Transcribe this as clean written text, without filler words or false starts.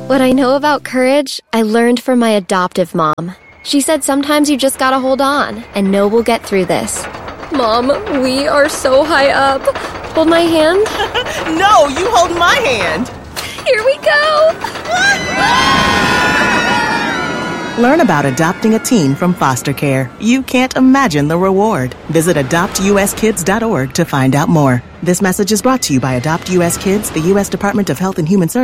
What I know about courage, I learned from my adoptive mom. She said sometimes you just gotta hold on and know we'll get through this. Mom, we are so high up. Hold my hand. No, you hold my hand. Here we go. Learn about adopting a teen from foster care. You can't imagine the reward. Visit adoptuskids.org to find out more. This message is brought to you by Adopt US Kids, the U.S. Department of Health and Human Services.